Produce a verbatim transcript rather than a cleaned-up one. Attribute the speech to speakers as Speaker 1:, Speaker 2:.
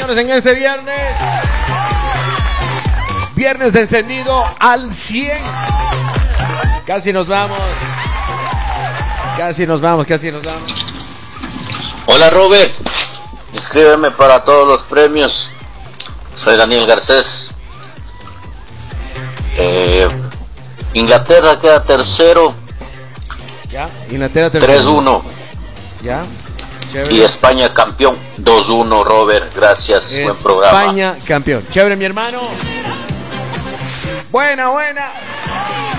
Speaker 1: señores, en este viernes. Viernes de encendido al cien. Casi nos vamos. Casi nos vamos, casi nos vamos.
Speaker 2: Hola Robert, inscríbeme para todos los premios. Soy Daniel Garcés. Eh, Inglaterra queda tercero.
Speaker 1: Ya, Inglaterra tercero.
Speaker 2: tres uno.
Speaker 1: Ya. Chévere.
Speaker 2: Y España campeón dos uno, Robert. Gracias,
Speaker 1: Es
Speaker 2: buen programa.
Speaker 1: España campeón. Chévere, mi hermano. Buena, buena.